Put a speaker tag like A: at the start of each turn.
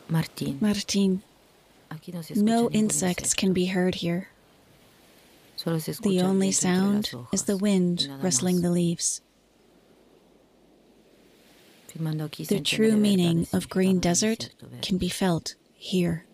A: Martín, no insects can be heard here. The only sound is the wind rustling the leaves. The true meaning of green desert can be felt here.